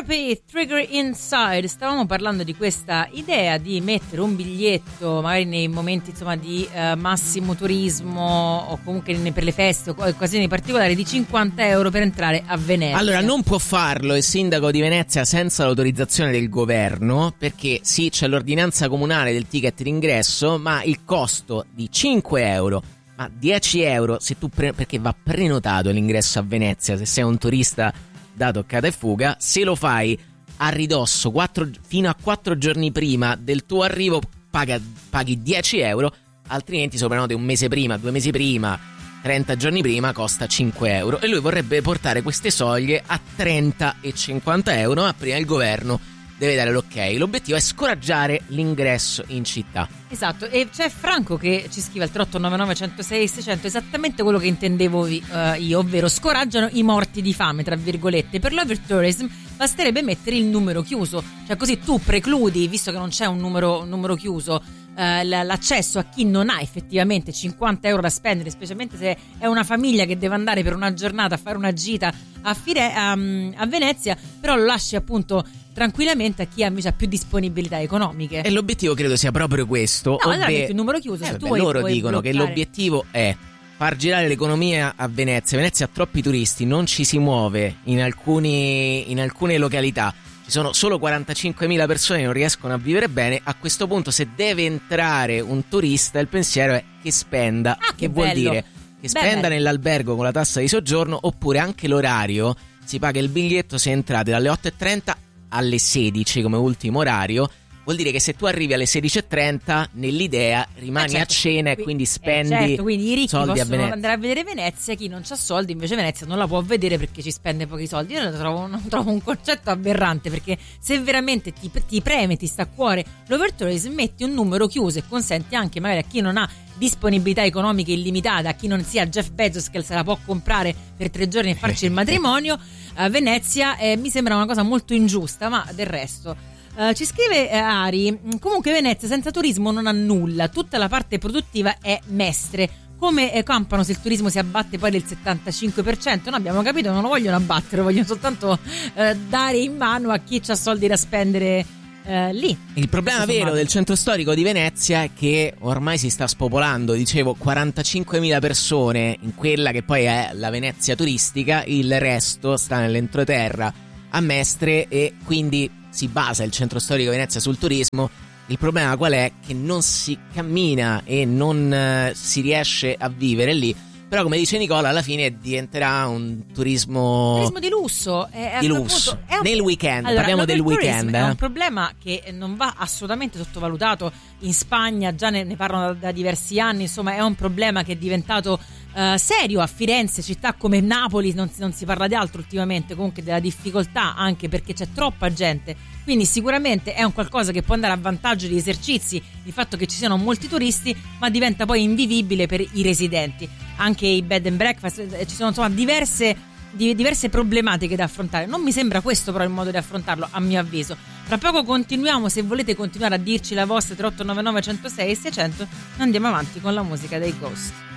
Therapy, Trigger Inside. Stavamo parlando di questa idea di mettere un biglietto magari nei momenti insomma di massimo turismo o comunque per le feste o occasioni particolari di 50 euro per entrare a Venezia. Allora non può farlo il sindaco di Venezia senza l'autorizzazione del governo, perché sì, c'è l'ordinanza comunale del ticket d'ingresso, ma il costo di 5 euro, ma 10 euro se tu perché va prenotato l'ingresso a Venezia se sei un turista da toccata e fuga. Se lo fai a ridosso fino a 4 giorni prima del tuo arrivo paghi 10 euro, altrimenti se prenote un mese prima, 2 mesi prima, 30 giorni prima costa 5 euro, e lui vorrebbe portare queste soglie a 30 e 50 euro, ma prima il governo deve dare l'ok. L'obiettivo è scoraggiare l'ingresso in città. Esatto, e c'è Franco che ci scrive al 3899 106 600 esattamente quello che intendevo io, ovvero scoraggiano i morti di fame, tra virgolette. Per l'overtourism basterebbe mettere il numero chiuso, cioè così tu precludi, visto che non c'è un numero chiuso, l'accesso a chi non ha effettivamente 50 euro da spendere, specialmente se è una famiglia che deve andare per una giornata a fare una gita a Venezia, però lo lasci appunto tranquillamente a chi invece ha più disponibilità economiche. E l'obiettivo credo sia proprio questo. No, allora metti un numero chiuso. Loro dicono che l'obiettivo è far girare l'economia a Venezia. Venezia ha troppi turisti, non ci si muove in alcune località. Ci sono solo 45.000 persone che non riescono a vivere bene. A questo punto, se deve entrare un turista, il pensiero è che spenda. Che vuol dire che spenda nell'albergo con la tassa di soggiorno, oppure anche l'orario. Si paga il biglietto se entrate dalle 8:30 alle 16 come ultimo orario. Vuol dire che se tu arrivi alle 16:30 nell'idea rimani a cena e quindi spendi quindi i ricchi soldi possono andare a vedere Venezia, chi non c'ha soldi invece Venezia non la può vedere perché ci spende pochi soldi. Io non trovo un concetto aberrante, perché se veramente ti preme, ti sta a cuore l'overtourism, metti un numero chiuso e consenti anche magari a chi non ha disponibilità economica illimitata, a chi non sia Jeff Bezos che se la può comprare per 3 giorni e farci il matrimonio a Venezia. Mi sembra una cosa molto ingiusta, ma del resto ci scrive Ari, comunque Venezia senza turismo non ha nulla, tutta la parte produttiva è Mestre. Come campano se il turismo si abbatte poi del 75%? Non abbiamo capito, non lo vogliono abbattere, vogliono soltanto dare in mano a chi ha soldi da spendere lì. Il problema vero del centro storico di Venezia è che ormai si sta spopolando, dicevo 45.000 persone in quella che poi è la Venezia turistica, il resto sta nell'entroterra a Mestre, e quindi si basa il centro storico di Venezia sul turismo. Il problema qual è? Che non si cammina e non si riesce a vivere lì. Però come dice Nicola, alla fine diventerà un turismo di lusso, di lusso. Nel weekend, parliamo del weekend. È un problema che non va assolutamente sottovalutato. In Spagna già ne parlano da diversi anni, insomma è un problema che è diventato serio a Firenze, città come Napoli non si parla di altro ultimamente, comunque della difficoltà, anche perché c'è troppa gente. Quindi sicuramente è un qualcosa che può andare a vantaggio di esercizi, il fatto che ci siano molti turisti, ma diventa poi invivibile per i residenti. Anche i bed and breakfast, ci sono insomma diverse problematiche da affrontare. Non mi sembra questo però il modo di affrontarlo, a mio avviso. Tra poco continuiamo, se volete continuare a dirci la vostra 3899 106 600, andiamo avanti con la musica dei Ghost.